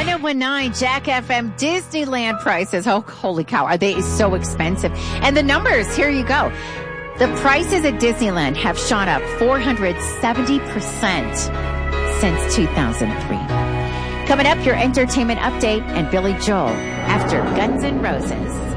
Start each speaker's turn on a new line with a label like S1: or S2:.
S1: 1019 Jack FM. Disneyland prices. Oh, holy cow. Are they so expensive? And the numbers, here you go. The prices at Disneyland have shot up 470% since 2003. Coming up, your entertainment update and Billy Joel after Guns N' Roses.